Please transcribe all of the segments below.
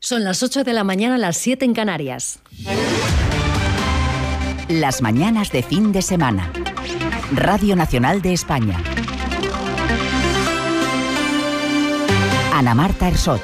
Son las 8 de la mañana, las 7 en Canarias. Las mañanas de fin de semana. Radio Nacional de España. Ana Marta Ersoch.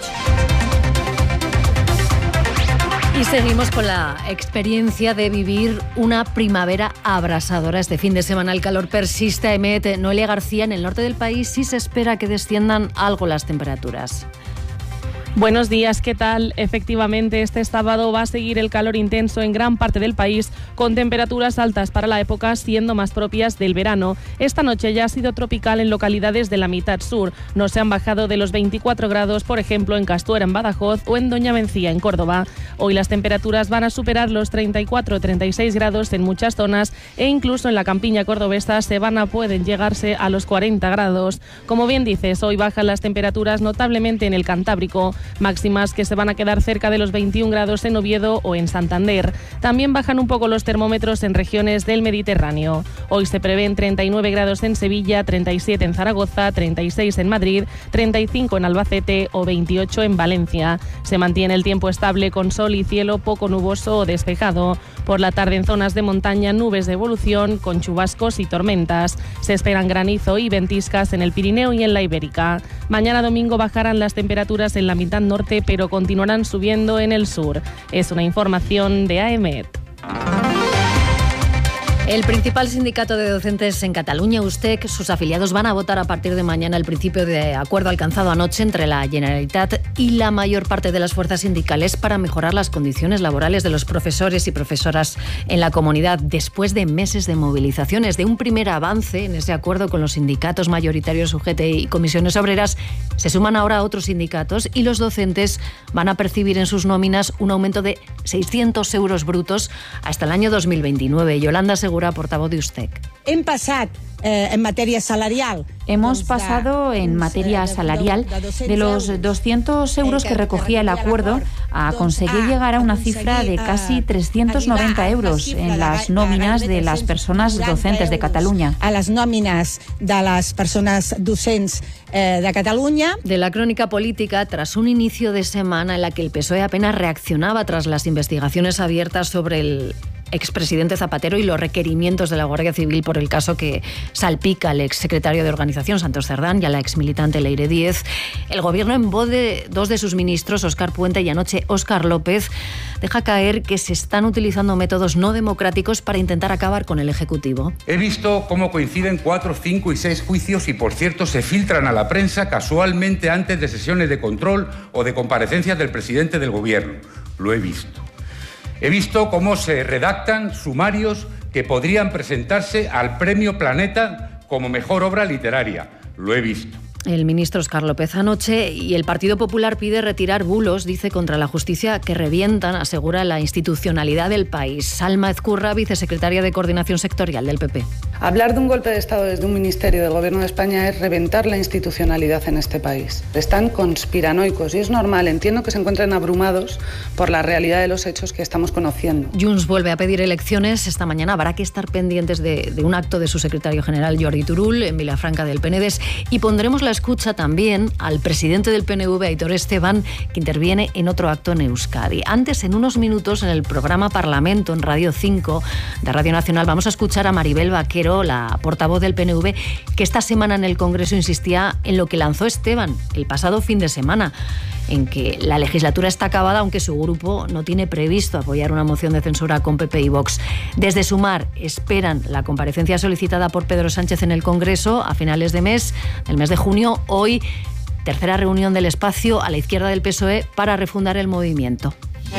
Y seguimos con la experiencia de vivir una primavera abrasadora. Este fin de semana el calor persiste. Emet, Noelia García, en el norte del país sí se espera que desciendan algo las temperaturas. Buenos días, ¿qué tal? Efectivamente, este sábado va a seguir el calor intenso en gran parte del país, con temperaturas altas para la época siendo más propias del verano. Esta noche ya ha sido tropical en localidades de la mitad sur. No se han bajado de los 24 grados, por ejemplo, en Castuera, en Badajoz, o en Doña Mencía, en Córdoba. Hoy las temperaturas van a superar los 34-36 grados en muchas zonas e incluso en la campiña cordobesa pueden llegarse a los 40 grados. Como bien dices, hoy bajan las temperaturas notablemente en el Cantábrico. Máximas que se van a quedar cerca de los 21 grados en Oviedo o en Santander. También bajan un poco los termómetros en regiones del Mediterráneo. Hoy se prevén 39 grados en Sevilla, 37 en Zaragoza, 36 en Madrid, 35 en Albacete o 28 en Valencia. Se mantiene el tiempo estable con sol y cielo poco nuboso o despejado. Por la tarde en zonas de montaña nubes de evolución con chubascos y tormentas. Se esperan granizo y ventiscas en el Pirineo y en la Ibérica. Mañana domingo bajarán las temperaturas en la mitad norte, pero continuarán subiendo en el sur. Es una información de AEMET. El principal sindicato de docentes en Cataluña, USTEC, sus afiliados van a votar a partir de mañana el principio de acuerdo alcanzado anoche entre la Generalitat y la mayor parte de las fuerzas sindicales para mejorar las condiciones laborales de los profesores y profesoras en la comunidad después de meses de movilizaciones. De un primer avance en ese acuerdo con los sindicatos mayoritarios UGT y comisiones obreras, se suman ahora otros sindicatos y los docentes van a percibir en sus nóminas un aumento de 600 euros brutos hasta el año 2029. Yolanda Segura, portavoz de USTEC. Hem passat en matèria salarial. Hemos pasado en materia salarial de los 200 euros que recogía el acuerdo a conseguir llegar a una cifra de casi 390 euros en las nóminas de las personas docentes de Cataluña. A las nóminas de las personas docentes de Cataluña. De la crónica política, tras un inicio de semana en la que el PSOE apenas reaccionaba tras las investigaciones abiertas sobre el expresidente Zapatero y los requerimientos de la Guardia Civil por el caso que salpica al exsecretario de Organización, Santos Cerdán, y a la exmilitante Leire Díez, el gobierno, en voz de dos de sus ministros, Óscar Puente y anoche Óscar López, deja caer que se están utilizando métodos no democráticos para intentar acabar con el Ejecutivo. He visto cómo coinciden 4, 5 y 6 juicios y, por cierto, se filtran a la prensa casualmente antes de sesiones de control o de comparecencias del presidente del gobierno. Lo he visto. He visto cómo se redactan sumarios que podrían presentarse al Premio Planeta como mejor obra literaria. Lo he visto. El ministro Óscar López anoche, y el Partido Popular pide retirar bulos, dice, contra la justicia que revientan, asegura, la institucionalidad del país. Salma Ezcurra, vicesecretaria de Coordinación Sectorial del PP. Hablar de un golpe de Estado desde un ministerio del Gobierno de España es reventar la institucionalidad en este país. Están conspiranoicos y es normal, entiendo que se encuentren abrumados por la realidad de los hechos que estamos conociendo. Junts vuelve a pedir elecciones. Esta mañana habrá que estar pendientes de un acto de su secretario general, Jordi Turull, en Vilafranca del Penedès, y pondremos la escucha también al presidente del PNV, Aitor Esteban, que interviene en otro acto en Euskadi. Antes, en unos minutos, en el programa Parlamento, en Radio 5 de Radio Nacional, vamos a escuchar a Maribel Vaquero, la portavoz del PNV, que esta semana en el Congreso insistía en lo que lanzó Esteban el pasado fin de semana, en que la legislatura está acabada, aunque su grupo no tiene previsto apoyar una moción de censura con PP y Vox. Desde Sumar esperan la comparecencia solicitada por Pedro Sánchez en el Congreso a finales de mes, el mes de junio. Hoy, tercera reunión del espacio a la izquierda del PSOE para refundar el movimiento.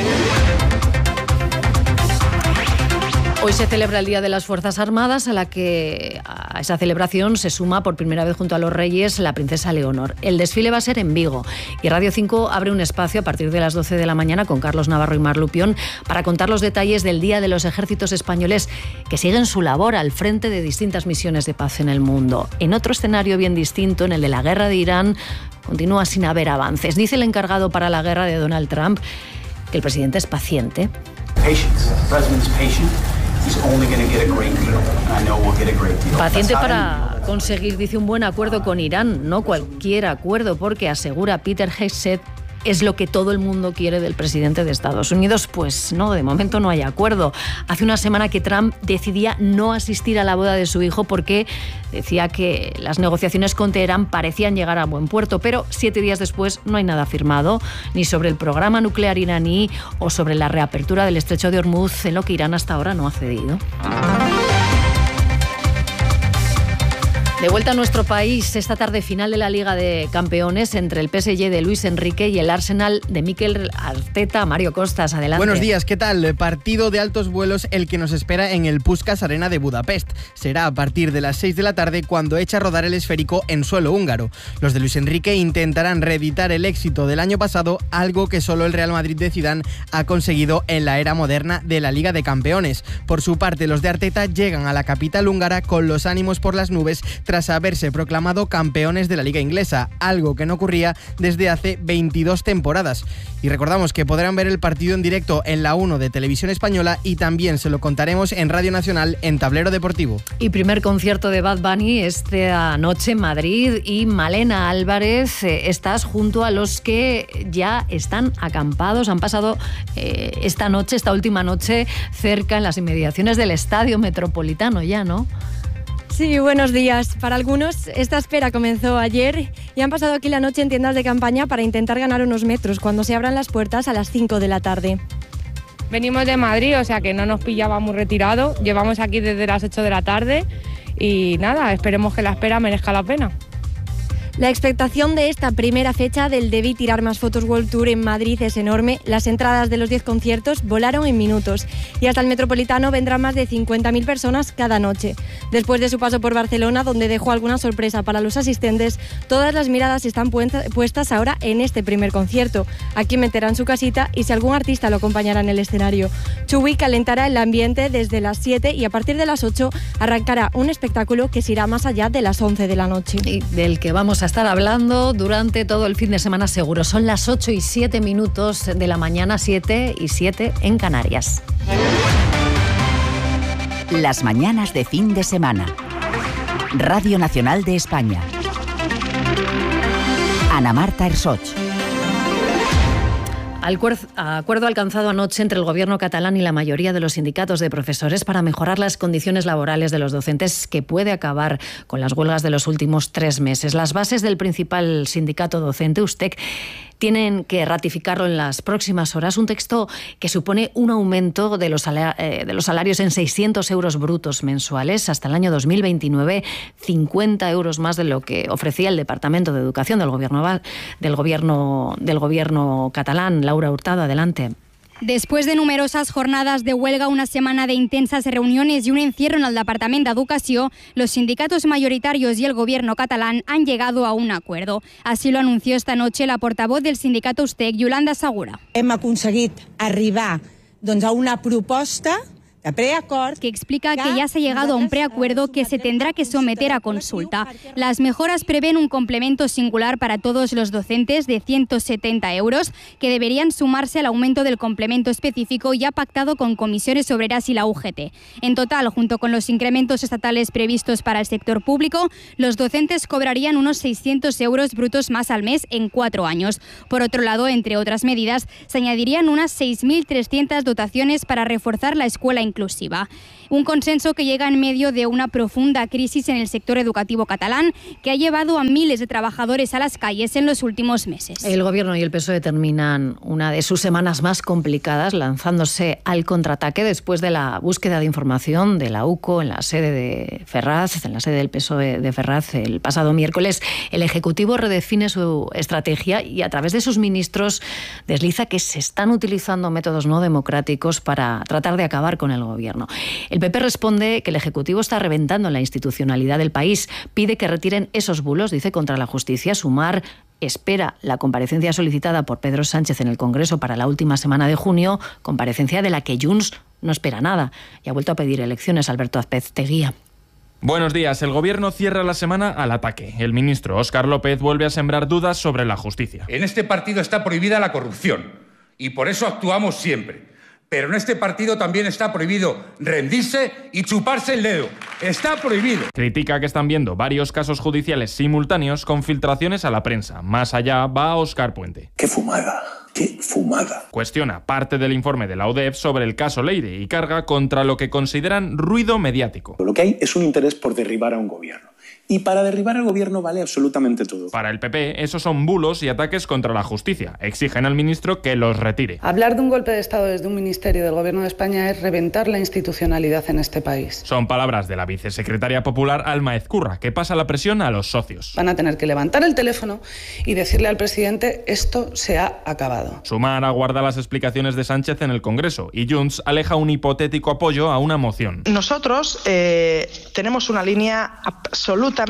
Hoy se celebra el Día de las Fuerzas Armadas, a esa celebración se suma por primera vez junto a los Reyes la princesa Leonor. El desfile va a ser en Vigo y Radio 5 abre un espacio a partir de las 12 de la mañana con Carlos Navarro y Mar Lupión para contar los detalles del Día de los Ejércitos Españoles que siguen su labor al frente de distintas misiones de paz en el mundo. En otro escenario bien distinto, en el de la guerra de Irán, continúa sin haber avances. Dice el encargado para la guerra de Donald Trump que el presidente es paciente. Paciente para conseguir, dice, un buen acuerdo con Irán, no cualquier acuerdo, porque asegura Peter Hegseth es lo que todo el mundo quiere del presidente de Estados Unidos. Pues no, de momento no hay acuerdo. Hace una semana que Trump decidía no asistir a la boda de su hijo porque decía que las negociaciones con Teherán parecían llegar a buen puerto, pero 7 días después no hay nada firmado, ni sobre el programa nuclear iraní o sobre la reapertura del estrecho de Hormuz, en lo que Irán hasta ahora no ha cedido. De vuelta a nuestro país, esta tarde final de la Liga de Campeones entre el PSG de Luis Enrique y el Arsenal de Mikel Arteta. Mario Costas, adelante. Buenos días, ¿qué tal? Partido de altos vuelos el que nos espera en el Puskás Arena de Budapest. Será a partir de las 6 de la tarde cuando echa a rodar el esférico en suelo húngaro. Los de Luis Enrique intentarán reeditar el éxito del año pasado, algo que solo el Real Madrid de Zidane ha conseguido en la era moderna de la Liga de Campeones. Por su parte, los de Arteta llegan a la capital húngara con los ánimos por las nubes tras haberse proclamado campeones de la Liga Inglesa, algo que no ocurría desde hace 22 temporadas. Y recordamos que podrán ver el partido en directo en la 1 de Televisión Española y también se lo contaremos en Radio Nacional en Tablero Deportivo. Y primer concierto de Bad Bunny esta noche en Madrid, y Malena Álvarez, estás junto a los que ya están acampados, han pasado esta última noche cerca en las inmediaciones del Estadio Metropolitano ya, ¿no? Sí, buenos días. Para algunos, esta espera comenzó ayer y han pasado aquí la noche en tiendas de campaña para intentar ganar unos metros cuando se abran las puertas a las 5 de la tarde. Venimos de Madrid, o sea que no nos pillaba muy retirado. Llevamos aquí desde las 8 de la tarde y nada, esperemos que la espera merezca la pena. La expectación de esta primera fecha del Debí Tirar Más Fotos World Tour en Madrid es enorme. Las entradas de los 10 conciertos volaron en minutos y hasta el Metropolitano vendrán más de 50.000 personas cada noche. Después de su paso por Barcelona, donde dejó alguna sorpresa para los asistentes, todas las miradas están puestas ahora en este primer concierto. Aquí meterán su casita y si algún artista lo acompañará en el escenario. Chuy calentará el ambiente desde las 7 y a partir de las 8 arrancará un espectáculo que se irá más allá de las 11 de la noche. Y del que vamos a estar hablando durante todo el fin de semana seguro. Son las 8:07 de la mañana, 7:07 en Canarias. Las mañanas de fin de semana. Radio Nacional de España. Ana Marta Ersoch. Acuerdo alcanzado anoche entre el Gobierno catalán y la mayoría de los sindicatos de profesores para mejorar las condiciones laborales de los docentes, que puede acabar con las huelgas de los últimos 3 meses. Las bases del principal sindicato docente, USTEC, tienen que ratificarlo en las próximas horas, un texto que supone un aumento de los salarios en 600 euros brutos mensuales hasta el año 2029, 50 euros más de lo que ofrecía el Departamento de Educación del gobierno catalán. Laura Hurtado, adelante. Després de numerosas jornadas de huelga, una semana de intensas reuniones y un encierro en el Departamento de Educación, los sindicatos mayoritarios y el gobierno catalán han llegado a un acuerdo. Así lo anunció esta noche la portavoz del sindicato USTEC, Yolanda Segura. Hem aconseguit arribar a una proposta de preacord que explica que ya se ha llegado a un preacuerdo que se tendrá que someter a consulta. Las mejoras prevén un complemento singular para todos los docentes de 170 euros, que deberían sumarse al aumento del complemento específico ya pactado con Comisiones Obreras y la UGT. En total, junto con los incrementos estatales previstos para el sector público, los docentes cobrarían unos 600 euros brutos más al mes en 4 años. Por otro lado, entre otras medidas, se añadirían unas 6.300 dotaciones para reforzar la escuela inclusiva. Un consenso que llega en medio de una profunda crisis en el sector educativo catalán, que ha llevado a miles de trabajadores a las calles en los últimos meses. El Gobierno y el PSOE terminan una de sus semanas más complicadas, lanzándose al contraataque después de la búsqueda de información de la UCO en la sede de Ferraz, en la sede del PSOE de Ferraz el pasado miércoles. El Ejecutivo redefine su estrategia y a través de sus ministros desliza que se están utilizando métodos no democráticos para tratar de acabar con el Gobierno. El PP responde que el Ejecutivo está reventando la institucionalidad del país, pide que retiren esos bulos, dice, contra la justicia. Sumar espera la comparecencia solicitada por Pedro Sánchez en el Congreso para la última semana de junio, comparecencia de la que Junts no espera nada y ha vuelto a pedir elecciones. Alberto Azpeitia. Buenos días. El Gobierno cierra la semana al ataque. El ministro Óscar López vuelve a sembrar dudas sobre la justicia. En este partido está prohibida la corrupción y por eso actuamos siempre. Pero en este partido también está prohibido rendirse y chuparse el dedo. Está prohibido. Critica que están viendo varios casos judiciales simultáneos con filtraciones a la prensa. Más allá va Óscar Puente. ¡Qué fumada! ¡Qué fumada! Cuestiona parte del informe de la UDEF sobre el caso Leire y carga contra lo que consideran ruido mediático. Lo que hay es un interés por derribar a un gobierno. Y para derribar al gobierno vale absolutamente todo. Para el PP, esos son bulos y ataques contra la justicia. Exigen al ministro que los retire. Hablar de un golpe de Estado desde un ministerio del Gobierno de España es reventar la institucionalidad en este país. Son palabras de la vicesecretaria popular Alma Ezcurra, que pasa la presión a los socios. Van a tener que levantar el teléfono y decirle al presidente: esto se ha acabado. Sumar aguarda las explicaciones de Sánchez en el Congreso y Junts aleja un hipotético apoyo a una moción. Nosotros tenemos una línea absolutamente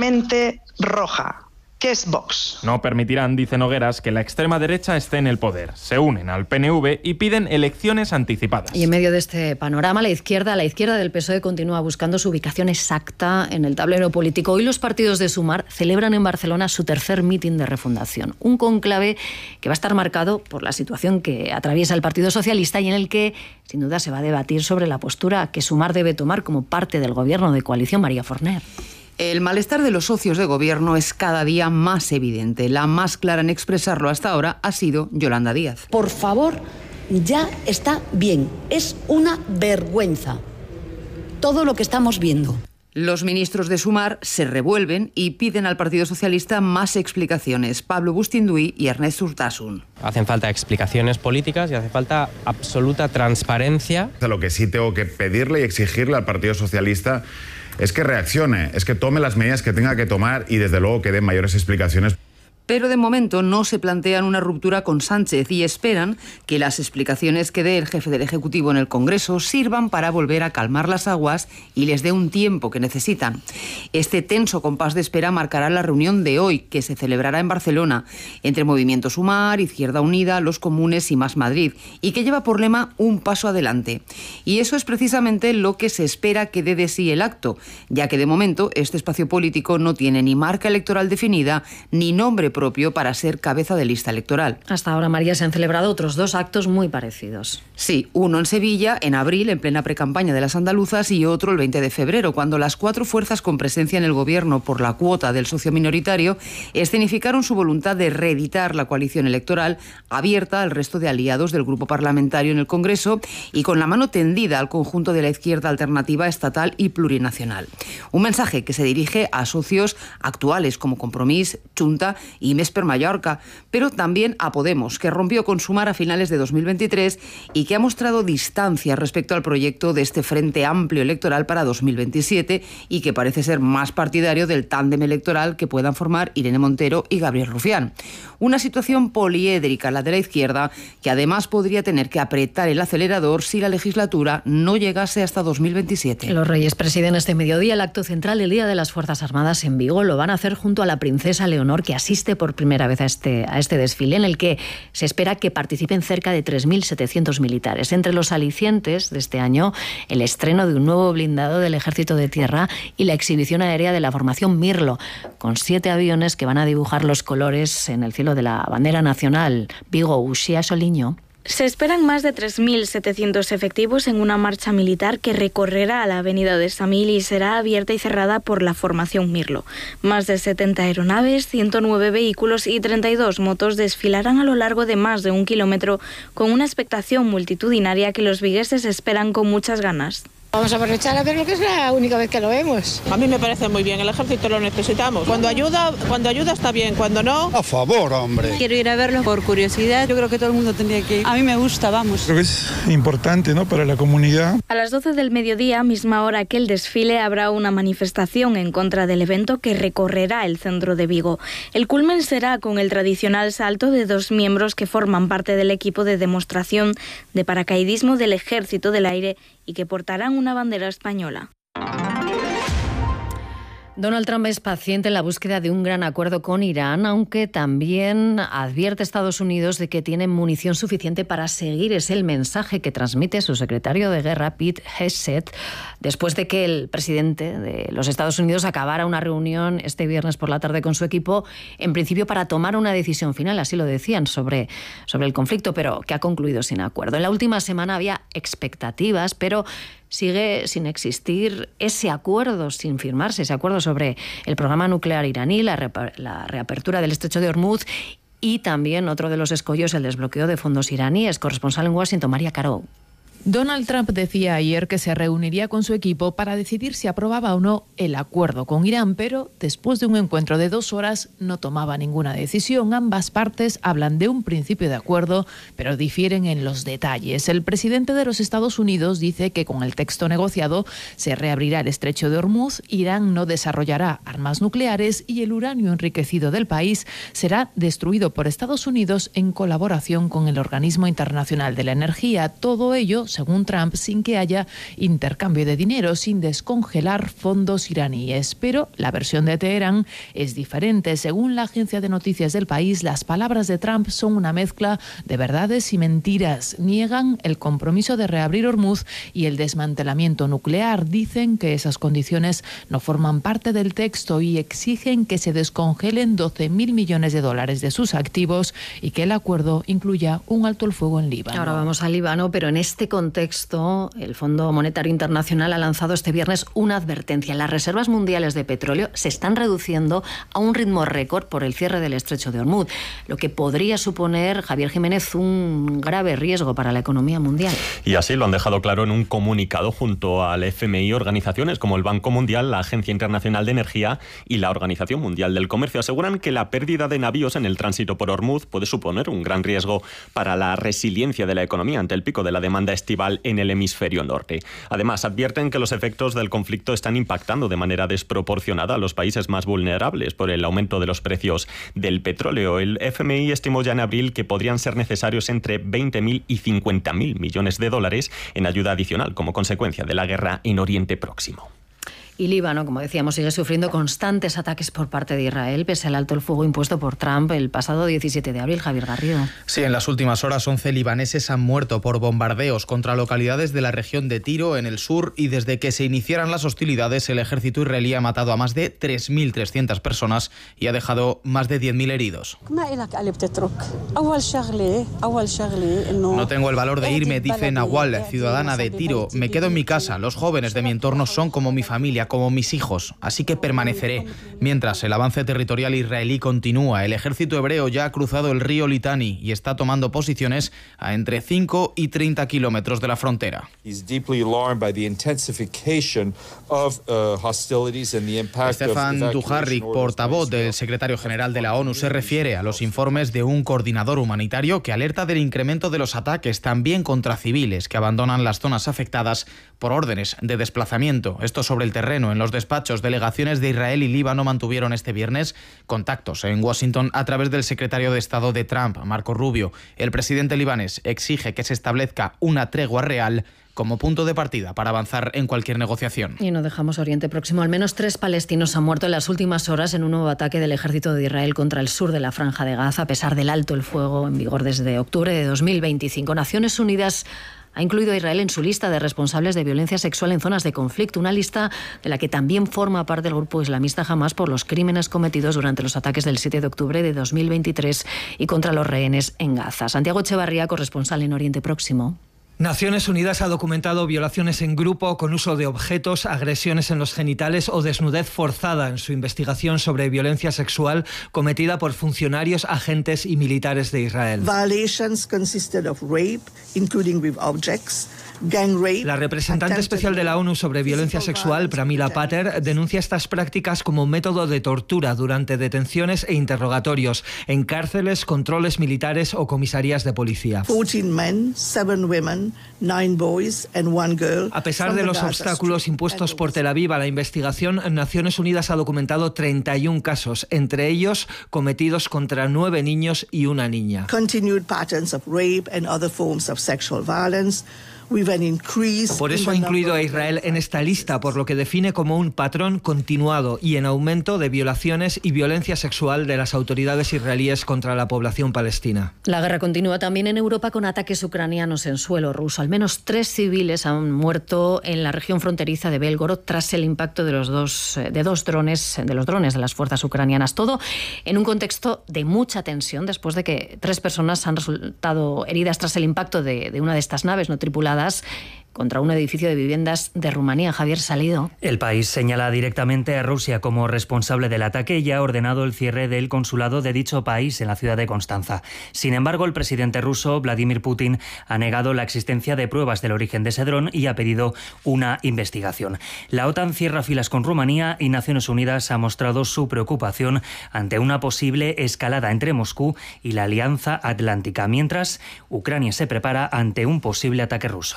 roja, que es Vox. No permitirán, dice Nogueras, que la extrema derecha esté en el poder. Se unen al PNV y piden elecciones anticipadas. Y en medio de este panorama, la izquierda del PSOE continúa buscando su ubicación exacta en el tablero político. Hoy los partidos de Sumar celebran en Barcelona su tercer mitin de refundación. Un conclave que va a estar marcado por la situación que atraviesa el Partido Socialista y en el que, sin duda, se va a debatir sobre la postura que Sumar debe tomar como parte del gobierno de coalición. María Forner. El malestar de los socios de gobierno es cada día más evidente. La más clara en expresarlo hasta ahora ha sido Yolanda Díaz. Por favor, ya está bien. Es una vergüenza todo lo que estamos viendo. Los ministros de Sumar se revuelven y piden al Partido Socialista más explicaciones. Pablo Bustinduy y Ernest Urtasun. Hacen falta explicaciones políticas y hace falta absoluta transparencia. Lo que sí tengo que pedirle y exigirle al Partido Socialista es que reaccione, es que tome las medidas que tenga que tomar y desde luego que dé mayores explicaciones. Pero de momento no se plantean una ruptura con Sánchez y esperan que las explicaciones que dé el jefe del Ejecutivo en el Congreso sirvan para volver a calmar las aguas y les dé un tiempo que necesitan. Este tenso compás de espera marcará la reunión de hoy, que se celebrará en Barcelona, entre Movimiento Sumar, Izquierda Unida, Los Comunes y Más Madrid, y que lleva por lema un paso adelante. Y eso es precisamente lo que se espera que dé de sí el acto, ya que de momento este espacio político no tiene ni marca electoral definida ni nombre propio para ser cabeza de lista electoral. Hasta ahora, María, se han celebrado otros dos actos muy parecidos. Sí, uno en Sevilla, en abril, en plena precampaña de las andaluzas, y otro el 20 de febrero, cuando las 4 fuerzas con presencia en el gobierno por la cuota del socio minoritario escenificaron su voluntad de reeditar la coalición electoral abierta al resto de aliados del grupo parlamentario en el Congreso y con la mano tendida al conjunto de la izquierda alternativa estatal y plurinacional. Un mensaje que se dirige a socios actuales como Compromís, Junta y Més per Mallorca, pero también a Podemos, que rompió con Sumar a finales de 2023 y que ha mostrado distancia respecto al proyecto de este Frente Amplio electoral para 2027 y que parece ser más partidario del tándem electoral que puedan formar Irene Montero y Gabriel Rufián. Una situación poliédrica, la de la izquierda, que además podría tener que apretar el acelerador si la legislatura no llegase hasta 2027. Los Reyes presiden este mediodía el acto central del Día de las Fuerzas Armadas en Vigo. Lo van a hacer junto a la princesa Leonor, que asiste por primera vez a este desfile, en el que se espera que participen cerca de 3.700 militares. Entre los alicientes de este año, el estreno de un nuevo blindado del Ejército de Tierra y la exhibición aérea de la formación Mirlo, con 7 aviones que van a dibujar los colores en el cielo de la bandera nacional. Vigo, Uxía, Soliño. Se esperan más de 3.700 efectivos en una marcha militar que recorrerá la avenida de Samil y será abierta y cerrada por la formación Mirlo. Más de 70 aeronaves, 109 vehículos y 32 motos desfilarán a lo largo de más de 1 kilómetro con una expectación multitudinaria que los vigueses esperan con muchas ganas. Vamos a aprovechar a ver lo que es la única vez que lo vemos. A mí me parece muy bien, el ejército lo necesitamos. Cuando ayuda está bien, cuando no... A favor, hombre. Quiero ir a verlo por curiosidad, yo creo que todo el mundo tendría que ir. A mí me gusta, vamos. Creo que es importante, ¿no?, para la comunidad. A las 12 del mediodía, misma hora que el desfile, habrá una manifestación en contra del evento que recorrerá el centro de Vigo. El culmen será con el tradicional salto de 2 miembros que forman parte del equipo de demostración de paracaidismo del Ejército del Aire y que portarán una bandera española. Donald Trump es paciente en la búsqueda de un gran acuerdo con Irán, aunque también advierte a Estados Unidos de que tienen munición suficiente para seguir. Es el mensaje que transmite su secretario de Guerra, Pete Hegseth, después de que el presidente de los Estados Unidos acabara una reunión este viernes por la tarde con su equipo, en principio para tomar una decisión final, así lo decían, sobre el conflicto, pero que ha concluido sin acuerdo. En la última semana había expectativas, pero sigue sin existir ese acuerdo, sin firmarse ese acuerdo sobre el programa nuclear iraní, la reapertura del estrecho de Hormuz y también otro de los escollos, el desbloqueo de fondos iraníes. Corresponsal en Washington, María Caro. Donald Trump decía ayer que se reuniría con su equipo para decidir si aprobaba o no el acuerdo con Irán, pero después de un encuentro de 2 horas no tomaba ninguna decisión. Ambas partes hablan de un principio de acuerdo, pero difieren en los detalles. El presidente de los Estados Unidos dice que con el texto negociado se reabrirá el estrecho de Hormuz, Irán no desarrollará armas nucleares y el uranio enriquecido del país será destruido por Estados Unidos en colaboración con el Organismo Internacional de la Energía. Todo ello, según Trump, sin que haya intercambio de dinero, sin descongelar fondos iraníes. Pero la versión de Teherán es diferente. Según la agencia de noticias del país, las palabras de Trump son una mezcla de verdades y mentiras. Niegan el compromiso de reabrir Hormuz y el desmantelamiento nuclear. Dicen que esas condiciones no forman parte del texto y exigen que se descongelen 12.000 millones de dólares de sus activos y que el acuerdo incluya un alto el fuego en Líbano. Ahora vamos a Líbano, pero en este contexto, el Fondo Monetario Internacional ha lanzado este viernes una advertencia. Las reservas mundiales de petróleo se están reduciendo a un ritmo récord por el cierre del estrecho de Hormuz, lo que podría suponer, Javier Jiménez, un grave riesgo para la economía mundial. Y así lo han dejado claro en un comunicado junto al FMI. Organizaciones como el Banco Mundial, la Agencia Internacional de Energía y la Organización Mundial del Comercio aseguran que la pérdida de navíos en el tránsito por Hormuz puede suponer un gran riesgo para la resiliencia de la economía ante el pico de la demanda estival en el hemisferio norte. Además, advierten que los efectos del conflicto están impactando de manera desproporcionada a los países más vulnerables por el aumento de los precios del petróleo. El FMI estimó ya en abril que podrían ser necesarios entre 20.000 y 50.000 millones de dólares en ayuda adicional como consecuencia de la guerra en Oriente Próximo. Y Líbano, como decíamos, sigue sufriendo constantes ataques por parte de Israel, pese al alto el fuego impuesto por Trump el pasado 17 de abril. Javier Garrido. Sí, en las últimas horas 11 libaneses han muerto por bombardeos contra localidades de la región de Tiro, en el sur, y desde que se iniciaran las hostilidades, el ejército israelí ha matado a más de 3.300 personas y ha dejado más de 10.000 heridos. No tengo el valor de irme, dice Nawal, ciudadana de Tiro. Me quedo en mi casa. Los jóvenes de mi entorno son como mi familia, como mis hijos, así que permaneceré. Mientras el avance territorial israelí continúa, el ejército hebreo ya ha cruzado el río Litani y está tomando posiciones a entre 5 y 30 kilómetros de la frontera. Stefan Dujarric, portavoz del secretario general de la ONU, se refiere a los informes de un coordinador humanitario que alerta del incremento de los ataques también contra civiles que abandonan las zonas afectadas por órdenes de desplazamiento. Esto sobre el terreno. En los despachos, delegaciones de Israel y Líbano mantuvieron este viernes contactos en Washington a través del secretario de Estado de Trump, Marco Rubio. El presidente libanés exige que se establezca una tregua real como punto de partida para avanzar en cualquier negociación. Y no dejamos Oriente Próximo. Al menos 3 palestinos han muerto en las últimas horas en un nuevo ataque del ejército de Israel contra el sur de la Franja de Gaza, a pesar del alto el fuego en vigor desde octubre de 2025. Naciones Unidas ha incluido a Israel en su lista de responsables de violencia sexual en zonas de conflicto, una lista de la que también forma parte el grupo islamista Hamás por los crímenes cometidos durante los ataques del 7 de octubre de 2023 y contra los rehenes en Gaza. Santiago Echevarría, corresponsal en Oriente Próximo. Naciones Unidas ha documentado violaciones en grupo con uso de objetos, agresiones en los genitales o desnudez forzada en su investigación sobre violencia sexual cometida por funcionarios, agentes y militares de Israel. Violations consisted of rape, including with objects, gang rape. La representante especial de la ONU sobre violencia sexual, Pramila Pater, denuncia estas prácticas como método de tortura durante detenciones e interrogatorios en cárceles, controles militares o comisarías de policía. 14 men, 7 women, 9 boys and 1 girl. A pesar de los obstáculos impuestos por Tel Aviv a la investigación, Naciones Unidas ha documentado 31 casos, entre ellos cometidos contra 9 niños y 1 niña. Continued patterns of rape and other forms of sexual violence Por eso ha incluido a Israel en esta lista, por lo que define como un patrón continuado y en aumento de violaciones y violencia sexual de las autoridades israelíes contra la población palestina. La guerra continúa también en Europa con ataques ucranianos en suelo ruso. Al menos 3 civiles han muerto en la región fronteriza de Belgorod tras el impacto de los drones de las fuerzas ucranianas. Todo en un contexto de mucha tensión después de que 3 personas han resultado heridas tras el impacto de una de estas naves no tripuladas contra un edificio de viviendas de Rumanía. Javier Salido. El país señala directamente a Rusia como responsable del ataque y ha ordenado el cierre del consulado de dicho país en la ciudad de Constanza. Sin embargo, el presidente ruso, Vladimir Putin, ha negado la existencia de pruebas del origen de ese dron y ha pedido una investigación. La OTAN cierra filas con Rumanía y Naciones Unidas ha mostrado su preocupación ante una posible escalada entre Moscú y la Alianza Atlántica, mientras Ucrania se prepara ante un posible ataque ruso.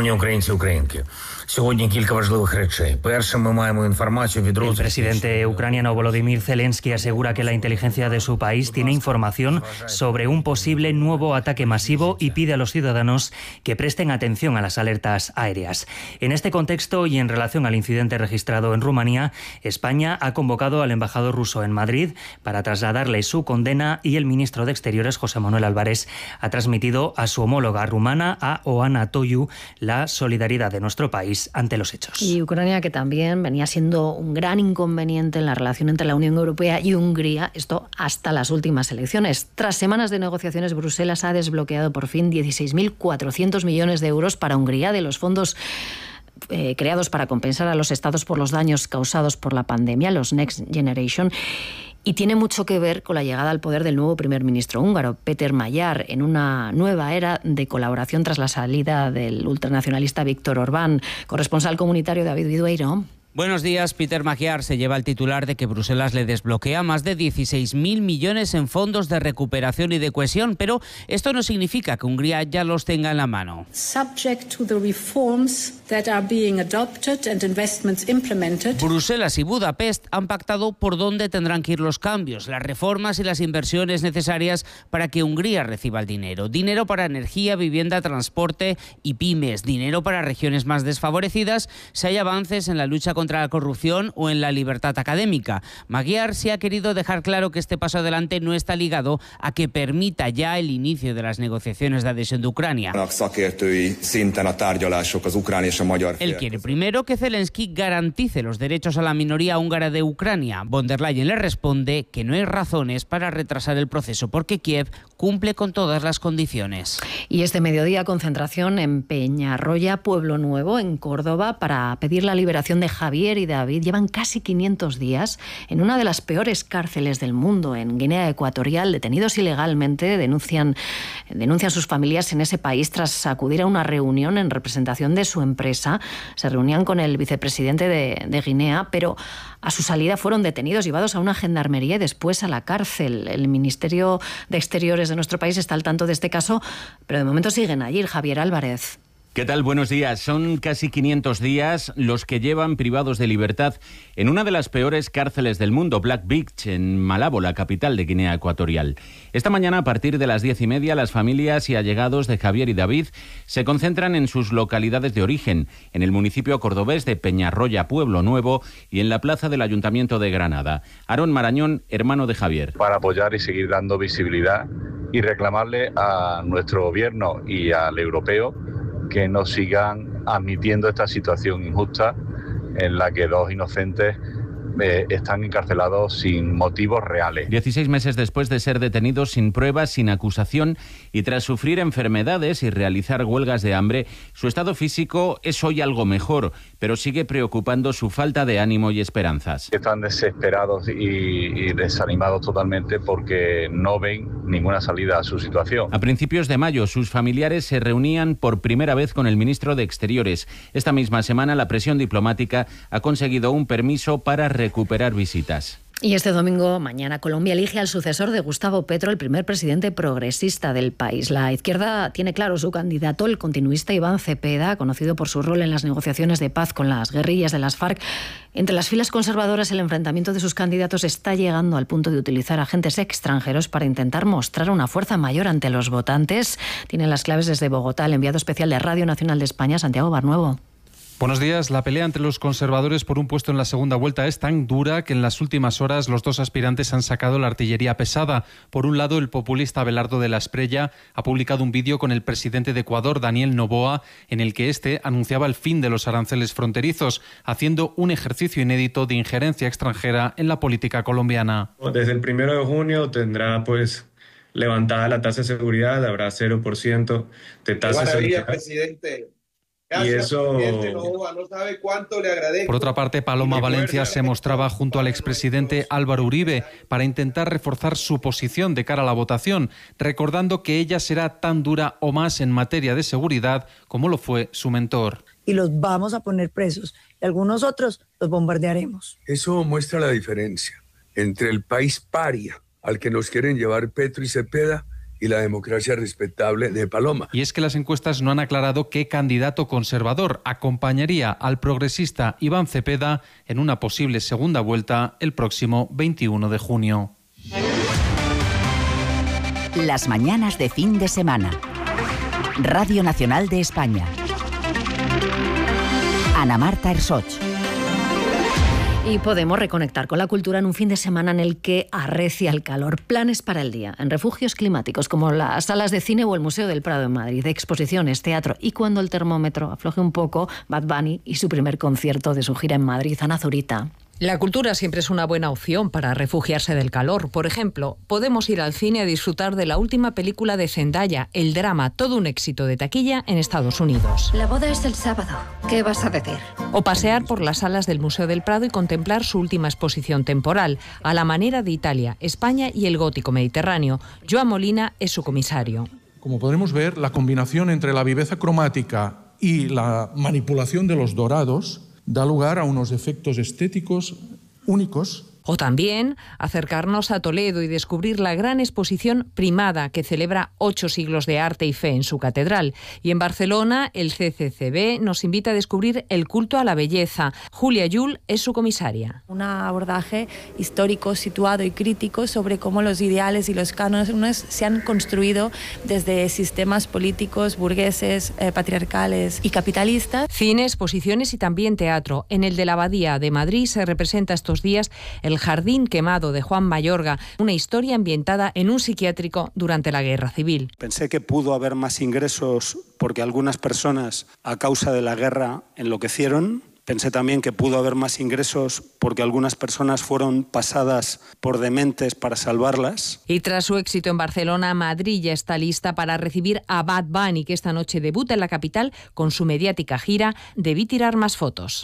El presidente ucraniano Volodymyr Zelensky asegura que la inteligencia de su país tiene información sobre un posible nuevo ataque masivo y pide a los ciudadanos que presten atención a las alertas aéreas. En este contexto y en relación al incidente registrado en Rumanía, España ha convocado al embajador ruso en Madrid para trasladarle su condena y el ministro de Exteriores, José Manuel Álvarez, ha transmitido a su homóloga rumana, a Oana Toiu, la solidaridad de nuestro país ante los hechos. Y Ucrania, que también venía siendo un gran inconveniente en la relación entre la Unión Europea y Hungría, esto hasta las últimas elecciones. Tras semanas de negociaciones, Bruselas ha desbloqueado por fin 16.400 millones de euros para Hungría de los fondos creados para compensar a los estados por los daños causados por la pandemia, los Next Generation. Y tiene mucho que ver con la llegada al poder del nuevo primer ministro húngaro, Péter Magyar, en una nueva era de colaboración tras la salida del ultranacionalista Viktor Orbán. Corresponsal comunitario David Vidueiro. Buenos días. Péter Magyar se lleva el titular de que Bruselas le desbloquea más de 16.000 millones en fondos de recuperación y de cohesión, pero esto no significa que Hungría ya los tenga en la mano. Bruselas y Budapest han pactado por dónde tendrán que ir los cambios, las reformas y las inversiones necesarias para que Hungría reciba el dinero. Dinero para energía, vivienda, transporte y pymes. Dinero para regiones más desfavorecidas si hay avances en la lucha contra la corrupción o en la libertad académica. Magyar sí ha querido dejar claro que este paso adelante no está ligado a que permita ya el inicio de las negociaciones de adhesión de Ucrania. Él quiere primero que Zelensky garantice los derechos a la minoría húngara de Ucrania. Von der Leyen le responde que no hay razones para retrasar el proceso porque Kiev cumple con todas las condiciones. Y este mediodía, concentración en Peñarroya, Pueblo Nuevo, en Córdoba, para pedir la liberación de Javier y David. Llevan casi 500 días en una de las peores cárceles del mundo, en Guinea Ecuatorial. Detenidos ilegalmente, denuncian sus familias en ese país tras acudir a una reunión en representación de su empresa. Se reunían con el vicepresidente de Guinea, pero a su salida fueron detenidos, llevados a una gendarmería y después a la cárcel. El Ministerio de Exteriores de nuestro país está al tanto de este caso, pero de momento siguen allí. Javier Álvarez. ¿Qué tal? Buenos días. Son casi 500 días los que llevan privados de libertad en una de las peores cárceles del mundo, Black Beach, en Malabo, la capital de Guinea Ecuatorial. Esta mañana, a partir de las 10:30, las familias y allegados de Javier y David se concentran en sus localidades de origen, en el municipio cordobés de Peñarroya, Pueblo Nuevo, y en la plaza del Ayuntamiento de Granada. Aarón Marañón, hermano de Javier. Para apoyar y seguir dando visibilidad y reclamarle a nuestro gobierno y al europeo que no sigan admitiendo esta situación injusta en la que 2 inocentes están encarcelados sin motivos reales. 16 meses después de ser detenidos sin pruebas, sin acusación y tras sufrir enfermedades y realizar huelgas de hambre, su estado físico es hoy algo mejor, pero sigue preocupando su falta de ánimo y esperanzas. Están desesperados y desanimados totalmente porque no ven ninguna salida a su situación. A principios de mayo, sus familiares se reunían por primera vez con el ministro de Exteriores. Esta misma semana, la presión diplomática ha conseguido un permiso para recuperar visitas. Y este domingo, mañana, Colombia elige al sucesor de Gustavo Petro, el primer presidente progresista del país. La izquierda tiene claro su candidato, el continuista Iván Cepeda, conocido por su rol en las negociaciones de paz con las guerrillas de las FARC. Entre las filas conservadoras, el enfrentamiento de sus candidatos está llegando al punto de utilizar agentes extranjeros para intentar mostrar una fuerza mayor ante los votantes. Tienen las claves desde Bogotá el enviado especial de Radio Nacional de España, Santiago Barnuevo. Buenos días. La pelea entre los conservadores por un puesto en la segunda vuelta es tan dura que en las últimas horas los dos aspirantes han sacado la artillería pesada. Por un lado, el populista Abelardo de la Espriella ha publicado un vídeo con el presidente de Ecuador, Daniel Noboa, en el que este anunciaba el fin de los aranceles fronterizos, haciendo un ejercicio inédito de injerencia extranjera en la política colombiana. Desde el 1 de junio tendrá levantada la tasa de seguridad, habrá 0% de tasa de seguridad. Presidente. Gracias, y eso... no sabe cuánto le agradezco. Por otra parte, Paloma Valencia se mostraba junto al expresidente Álvaro Uribe para intentar reforzar su posición de cara a la votación, recordando que ella será tan dura o más en materia de seguridad como lo fue su mentor. Y los vamos a poner presos, y algunos otros los bombardearemos. Eso muestra la diferencia entre el país paria al que nos quieren llevar Petro y Cepeda y la democracia respetable de Paloma. Y es que las encuestas no han aclarado qué candidato conservador acompañaría al progresista Iván Cepeda en una posible segunda vuelta el próximo 21 de junio. Las mañanas de fin de semana. Radio Nacional de España. Ana Marta Ersoch. Y podemos reconectar con la cultura en un fin de semana en el que arrecia el calor. Planes para el día en refugios climáticos como las salas de cine o el Museo del Prado en Madrid, exposiciones, teatro y cuando el termómetro afloje un poco, Bad Bunny y su primer concierto de su gira en Madrid. Ana Zurita. La cultura siempre es una buena opción para refugiarse del calor. Por ejemplo, podemos ir al cine a disfrutar de la última película de Zendaya, el drama, todo un éxito de taquilla en Estados Unidos. La boda es el sábado. ¿Qué vas a decir? O pasear por las salas del Museo del Prado y contemplar su última exposición temporal, a la manera de Italia, España y el gótico mediterráneo. Joan Molina es su comisario. Como podremos ver, la combinación entre la viveza cromática y la manipulación de los dorados da lugar a unos efectos estéticos únicos. O también acercarnos a Toledo y descubrir la gran exposición Primada, que celebra 8 siglos de arte y fe en su catedral. Y en Barcelona, el CCCB nos invita a descubrir el culto a la belleza. Julia Yull es su comisaria. Un abordaje histórico, situado y crítico sobre cómo los ideales y los cánones se han construido desde sistemas políticos, burgueses, patriarcales y capitalistas. Cine, exposiciones y también teatro. En el de la Abadía de Madrid se representa estos días El jardín quemado de Juan Mayorga, una historia ambientada en un psiquiátrico durante la Guerra Civil. Pensé que pudo haber más ingresos porque algunas personas a causa de la guerra enloquecieron. Pensé también que pudo haber más ingresos porque algunas personas fueron pasadas por dementes para salvarlas. Y tras su éxito en Barcelona, Madrid ya está lista para recibir a Bad Bunny, que esta noche debuta en la capital con su mediática gira Debí tirar más fotos.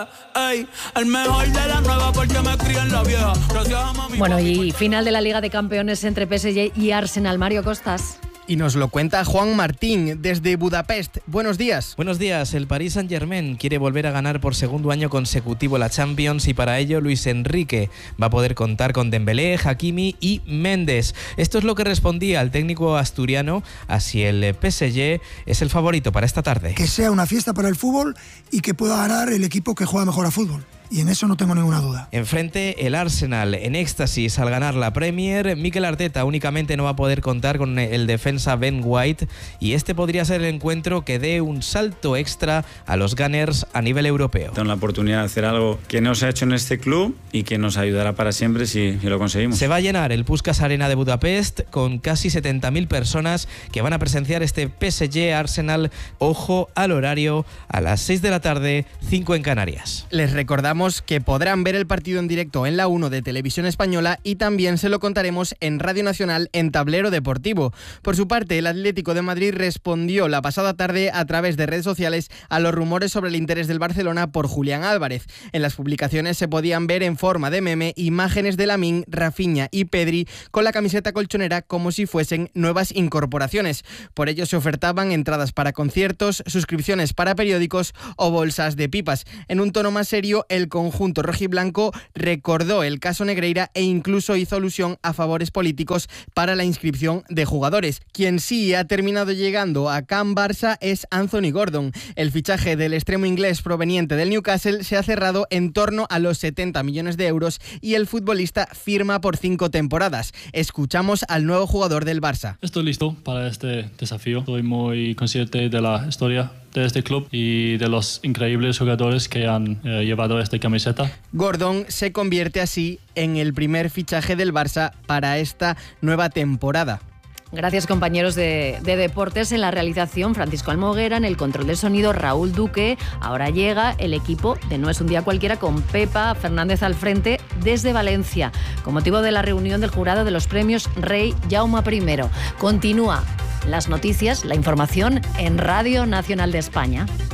Bueno, y final de la Liga de Campeones entre PSG y Arsenal. Mario Costas. Y nos lo cuenta Juan Martín desde Budapest. Buenos días. Buenos días. El Paris Saint-Germain quiere volver a ganar por segundo año consecutivo la Champions y para ello Luis Enrique va a poder contar con Dembélé, Hakimi y Méndez. Esto es lo que respondía al técnico asturiano, así el PSG es el favorito para esta tarde. Que sea una fiesta para el fútbol y que pueda ganar el equipo que juega mejor a fútbol. Y en eso no tengo ninguna duda. Enfrente, el Arsenal en éxtasis al ganar la Premier. Mikel Arteta únicamente no va a poder contar con el defensa Ben White y este podría ser el encuentro que dé un salto extra a los Gunners a nivel europeo. Tengo la oportunidad de hacer algo que no se ha hecho en este club y que nos ayudará para siempre si lo conseguimos. Se va a llenar el Puskás Arena de Budapest con casi 70.000 personas que van a presenciar este PSG Arsenal. Ojo al horario, a las 6 de la tarde, 5 en Canarias. Les recordamos que podrán ver el partido en directo en la 1 de Televisión Española y también se lo contaremos en Radio Nacional en Tablero Deportivo. Por su parte, el Atlético de Madrid respondió la pasada tarde a través de redes sociales a los rumores sobre el interés del Barcelona por Julián Álvarez. En las publicaciones se podían ver en forma de meme imágenes de Lamine, Rafinha y Pedri con la camiseta colchonera como si fuesen nuevas incorporaciones. Por ello se ofertaban entradas para conciertos, suscripciones para periódicos o bolsas de pipas. En un tono más serio, el del conjunto rojiblanco recordó el caso Negreira e incluso hizo alusión a favores políticos para la inscripción de jugadores. Quien sí ha terminado llegando a Can Barça es Anthony Gordon. El fichaje del extremo inglés proveniente del Newcastle se ha cerrado en torno a los 70 millones de euros y el futbolista firma por 5 temporadas. Escuchamos al nuevo jugador del Barça. Estoy listo para este desafío. Estoy muy consciente de la historia de este club y de los increíbles jugadores que han llevado esta camiseta. Gordon se convierte así en el primer fichaje del Barça para esta nueva temporada. Gracias, compañeros de deportes. En la realización, Francisco Almoguera, en el control del sonido, Raúl Duque. Ahora llega el equipo de No es un día cualquiera con Pepa Fernández al frente desde Valencia, con motivo de la reunión del jurado de los premios Rey Jaume I. Continúa las noticias, la información en Radio Nacional de España.